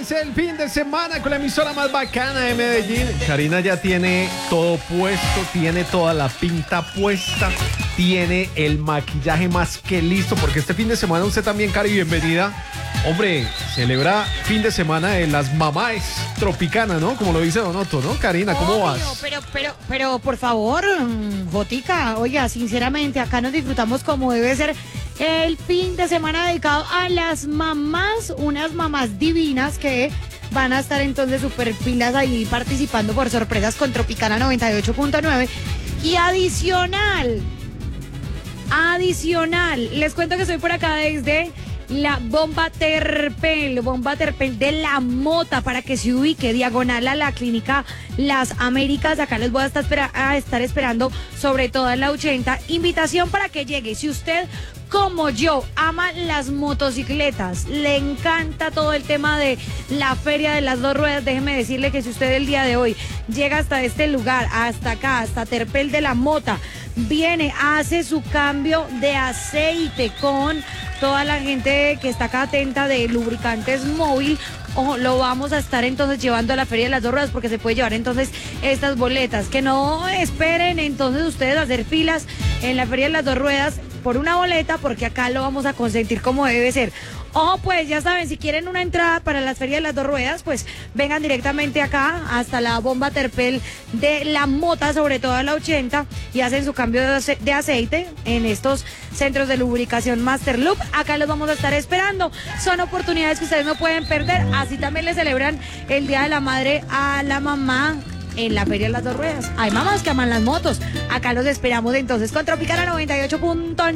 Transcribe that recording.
Inicia el fin de semana con la emisora más bacana de Medellín. Karina ya tiene todo puesto, tiene toda la pinta puesta, tiene el maquillaje más que listo, porque este fin de semana usted también, Cari, bienvenida. Hombre, celebra fin de semana de las mamás Tropicana, ¿no? Como lo dice Don Otto, ¿no? Karina, ¿cómo vas? Pero, por favor, Botica, oiga, sinceramente, acá nos disfrutamos como debe ser el fin de semana dedicado a las mamás, unas mamás divinas que van a estar entonces súper pilas ahí participando por sorpresas con Tropicana 98.9. Y adicional, les cuento que estoy por acá desde la bomba Terpel de La Mota, para que se ubique diagonal a la clínica Las Américas. Acá les voy a estar esperando, sobre todo en la 80. Invitación para que llegue. Si usted, como yo, ama las motocicletas, le encanta todo el tema de la feria de las dos ruedas, déjeme decirle que si usted el día de hoy llega hasta este lugar, hasta acá, hasta Terpel de La Mota, viene, hace su cambio de aceite con toda la gente que está acá atenta de lubricantes móvil, lo vamos a estar entonces llevando a la Feria de las Dos Ruedas, porque se puede llevar entonces estas boletas. Que no esperen entonces ustedes a hacer filas en la Feria de las Dos Ruedas por una boleta, porque acá lo vamos a consentir como debe ser. Pues ya saben, si quieren una entrada para las Ferias de las Dos Ruedas, pues vengan directamente acá hasta la bomba Terpel de La Mota, sobre todo a la 80, y hacen su cambio de aceite en estos centros de lubricación Master Loop. Acá los vamos a estar esperando. Son oportunidades que ustedes no pueden perder. Así también le celebran el Día de la Madre a la mamá en la Feria de las Dos Ruedas. Hay mamás que aman las motos. Acá los esperamos entonces con Tropicana 98.9.